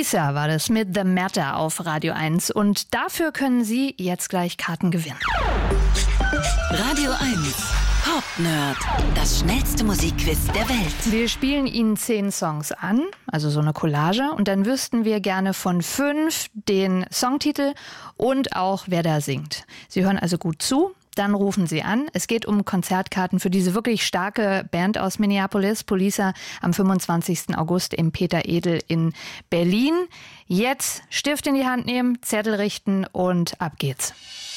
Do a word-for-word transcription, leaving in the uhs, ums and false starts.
Poliça war das mit The Matter auf Radio eins. Und dafür können Sie jetzt gleich Karten gewinnen. Radio eins Pop Nerd, das schnellste Musikquiz der Welt. Wir spielen Ihnen zehn Songs an, also so eine Collage. Und dann wüssten wir gerne von fünf den Songtitel und auch wer da singt. Sie hören also gut zu. Dann rufen Sie an. Es geht um Konzertkarten für diese wirklich starke Band aus Minneapolis, Poliça, am fünfundzwanzigsten August im Peter Edel in Berlin. Jetzt Stift in die Hand nehmen, Zettel richten und ab geht's.